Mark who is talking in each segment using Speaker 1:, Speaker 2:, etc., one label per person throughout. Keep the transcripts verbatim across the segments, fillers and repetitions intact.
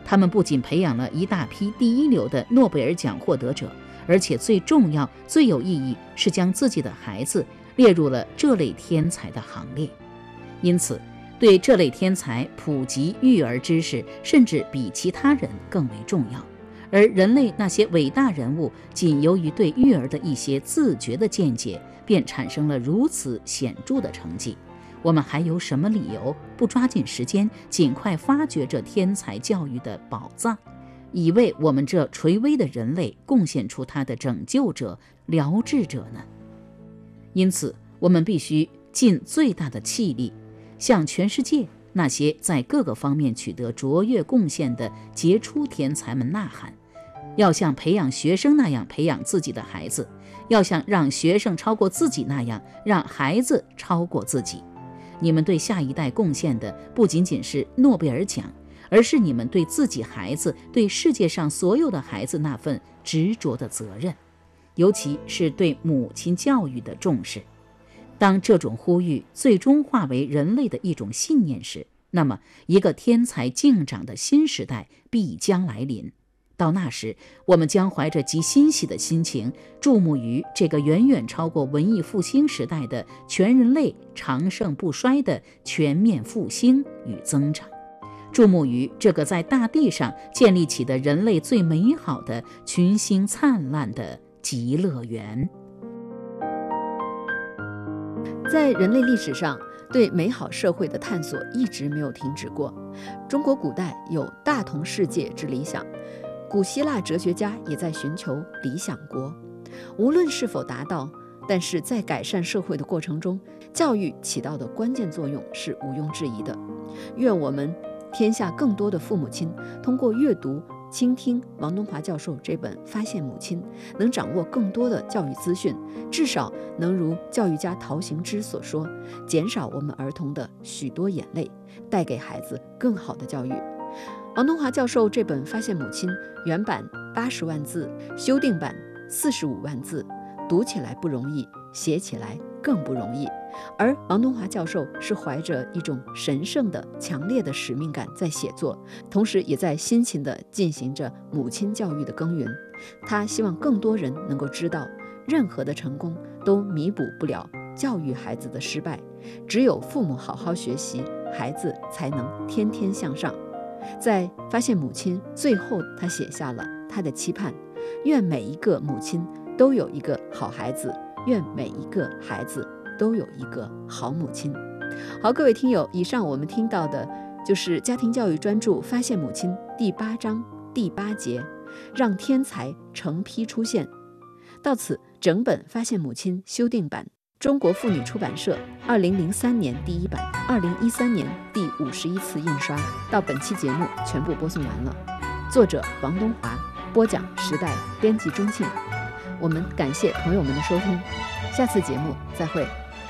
Speaker 1: 他们不仅培养了一大批第一流的诺贝尔奖获得者，而且最重要、最有意义是将自己的孩子列入了这类天才的行列。因此，对这类天才普及育儿知识，甚至比其他人更为重要。而人类那些伟大人物，仅由于对育儿的一些自觉的见解，便产生了如此显著的成绩。我们还有什么理由不抓紧时间，尽快发掘这天才教育的宝藏，以为我们这垂危的人类贡献出他的拯救者、疗治者呢？因此，我们必须尽最大的气力，向全世界那些在各个方面取得卓越贡献的杰出天才们呐喊，要像培养学生那样培养自己的孩子，要像让学生超过自己那样让孩子超过自己。你们对下一代贡献的不仅仅是诺贝尔奖，而是你们对自己孩子、对世界上所有的孩子那份执着的责任，尤其是对母亲教育的重视。当这种呼吁最终化为人类的一种信念时，那么一个天才竞长的新时代必将来临。到那时，我们将怀着极欣喜的心情，注目于这个远远超过文艺复兴时代的全人类长盛不衰的全面复兴与增长，注目于这个在大地上建立起的人类最美好的群星灿烂的极乐园。
Speaker 2: 在人类历史上，对美好社会的探索一直没有停止过。中国古代有大同世界之理想，古希腊哲学家也在寻求理想国。无论是否达到，但是在改善社会的过程中，教育起到的关键作用是毋庸置疑的。愿我们天下更多的父母亲通过阅读、倾听王东华教授这本《发现母亲》，能掌握更多的教育资讯，至少能如教育家陶行知所说，减少我们儿童的许多眼泪，带给孩子更好的教育。王东华教授这本《发现母亲》原版八十万字，修订版四十五万字，读起来不容易，写起来更不容易。而王东华教授是怀着一种神圣的、强烈的使命感在写作，同时也在辛勤地进行着母亲教育的耕耘。他希望更多人能够知道，任何的成功都弥补不了教育孩子的失败，只有父母好好学习，孩子才能天天向上。在发现母亲最后，他写下了他的期盼：愿每一个母亲都有一个好孩子，愿每一个孩子都有一个好母亲。好，各位听友，以上我们听到的就是家庭教育专著《发现母亲》第八章第八节，让天才成批出现。到此，整本《发现母亲》修订版，中国妇女出版社二零零三年第一版，二零一三年第五十一次印刷，到本期节目全部播送完了。作者王东华，播讲时代，编辑钟庆。我们感谢朋友们的收听，下次节目再会。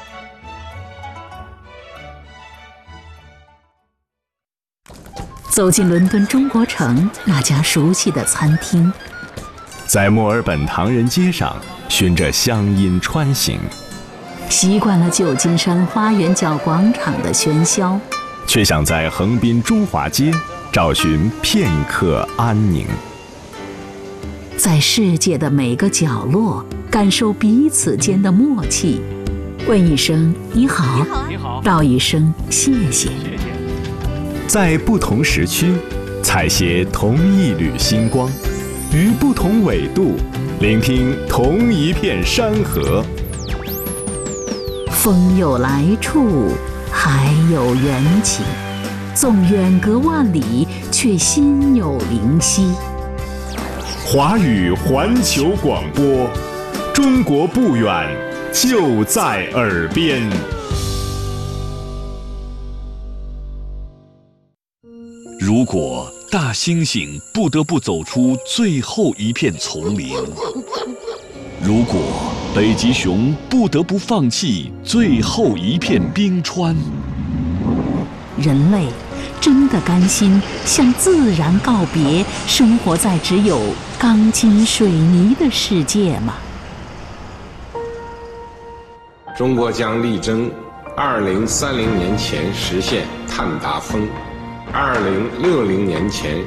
Speaker 1: 走进伦敦中国城那家熟悉的餐厅，
Speaker 3: 在墨尔本唐人街上循着乡音穿行，
Speaker 1: 习惯了旧金山花园角广场的喧嚣，
Speaker 3: 却想在横滨中华街找寻片刻安宁。
Speaker 1: 在世界的每个角落感受彼此间的默契，问一声你好，
Speaker 4: 你好，
Speaker 1: 道一声谢谢。
Speaker 3: 在不同时区采撷同一缕星光，于不同纬度聆听同一片山河。
Speaker 1: 风有来处，海有缘起，纵远隔万里，却心有灵犀。
Speaker 3: 华语环球广播，中国不远，就在耳边。
Speaker 4: 如果大猩猩不得不走出最后一片丛林，如果北极熊不得不放弃最后一片冰川，
Speaker 1: 人类真的甘心向自然告别，生活在只有钢筋水泥的世界吗？
Speaker 5: 中国将力争二零三零年前实现碳达峰，二零六零年前